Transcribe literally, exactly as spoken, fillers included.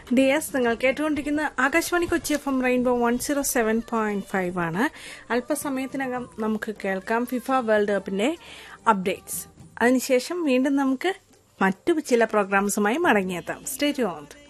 ഡിയസ് നിങ്ങൾ കേട്ടുകൊണ്ടിരിക്കുന്ന Akashvani Kochi F M rainbow one zero seven point five ആണ്. അല്പസമയത്തിനകം നമുക്ക് കേൾക്കാം ഫിഫ വേൾഡ് കപ്പിന്റെ അപ്ഡേറ്റ്സ്. അതിനുശേഷം വീണ്ടും നമുക്ക് മറ്റു ചില പ്രോഗ്രാംസുമായി മടങ്ങിയെത്താം. Stay tuned.